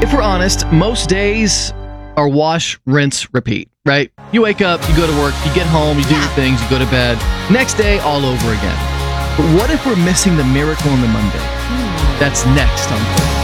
If we're honest, most days are wash, rinse, repeat, right? You wake up, you go to work, you get home, you do your things, you go to bed. Next day, all over again. But what if we're missing the miracle on the Monday? That's next on Full.